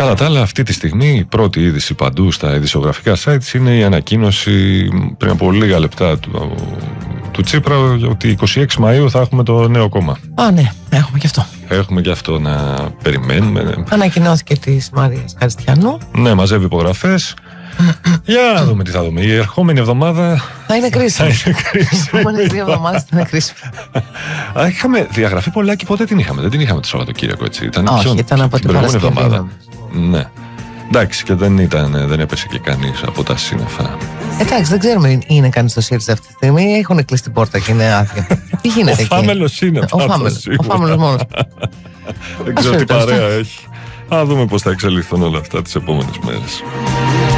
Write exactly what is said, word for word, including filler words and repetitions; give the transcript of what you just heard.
Κατά τα άλλα, αυτή τη στιγμή η πρώτη είδηση παντού στα ειδησιογραφικά sites είναι η ανακοίνωση πριν από λίγα λεπτά του, του Τσίπρα ότι είκοσι έξι Μαΐου θα έχουμε το νέο κόμμα. Α, ναι, έχουμε και αυτό. Έχουμε και αυτό να περιμένουμε. Ανακοινώθηκε της Μαρίας Χαριστιανού. Ναι, μαζεύει υπογραφές. Για να δούμε τι θα δούμε. Η ερχόμενη εβδομάδα θα είναι κρίσιμη. Θα είναι κρίσιμη. Οι επόμενες δύο εβδομάδες θα είναι κρίσιμη. Είχαμε διαγραφή πολλά και ποτέ την είχαμε. Δεν την είχαμε το Σαββατοκύριακο, έτσι. Ήταν Όχι, πιο... ήταν από την Παρασκευή εβδομάδα. Ναι. Εντάξει, και δεν, ήταν, δεν έπεσε και κανείς από τα σύννεφα. Εντάξει, δεν ξέρουμε, είναι κανείς στο ΣΥΡΙΖΑ αυτή τη στιγμή. Έχουν κλείσει την πόρτα και είναι άδεια. Τι γίνεται εκεί? Ο Φάμελος είναι. Ο Φάμελος, ο Φάμελος μόνος. Δεν ξέρω τι παρέα έχει. Α δούμε πώς θα εξελιχθούν όλα αυτά τις επόμενες μέρες.